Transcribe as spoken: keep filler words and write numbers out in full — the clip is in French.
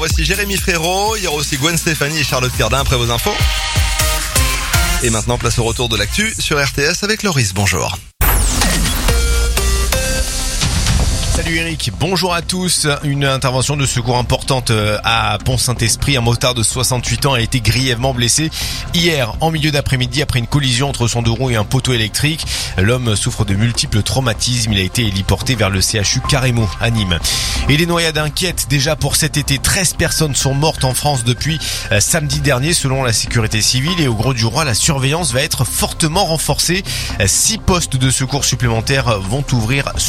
voici Jérémy Frérot, il y aura aussi Gwen Stéphanie et Charlotte Cardin après vos infos. Et maintenant, place au retour de l'actu sur R T S avec Loris, bonjour. Salut Eric, bonjour à tous. Une intervention de secours importante à Pont-Saint-Esprit. Un motard de soixante-huit ans a été grièvement blessé hier en milieu d'après-midi après une collision entre son deux roues et un poteau électrique. L'homme souffre de multiples traumatismes. Il a été héliporté vers le C H U Carrémo à Nîmes. Et les noyades inquiètent déjà pour cet été. treize personnes sont mortes en France depuis samedi dernier selon la sécurité civile. Et au Grau du Roi, la surveillance va être fortement renforcée. Six postes de secours supplémentaires vont ouvrir